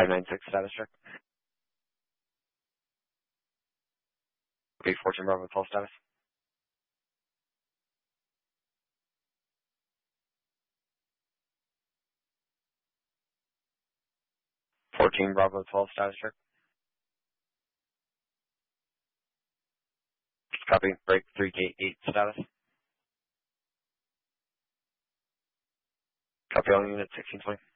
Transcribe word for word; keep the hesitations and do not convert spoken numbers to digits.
five nine six status check. Okay, fourteen Bravo twelve status. fourteen Bravo twelve status check. Copy, break three K eight status. Copy all units sixteen twenty.